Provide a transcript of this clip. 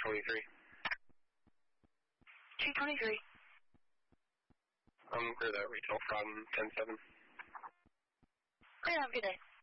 223. 223. Clear that retail from 10-7. Great, have a good day.